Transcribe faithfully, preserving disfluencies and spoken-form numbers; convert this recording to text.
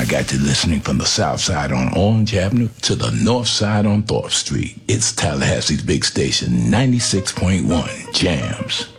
I got you listening from the south side on Orange Avenue to the north side on Thorpe Street. It's Tallahassee's big station, ninety-six point one Jams.